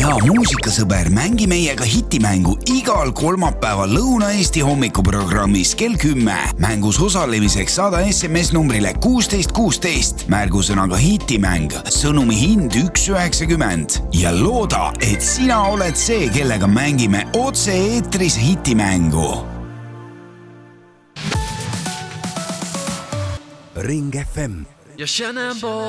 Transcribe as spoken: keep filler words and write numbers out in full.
hea muusikasõber, mängi meiega hitimängu igal kolmapäeval Lõuna-Eesti hommikuprogrammis kell kümme. Mängus osalemiseks saada S M S numbrile kuusteist kuusteist, märgusõnaga hitimäng, sõnumi hind üks üheksakümmend ja looda, et sina oled see, kellega mängime otse eetris hitimängu. Ring F M. Ja Shannon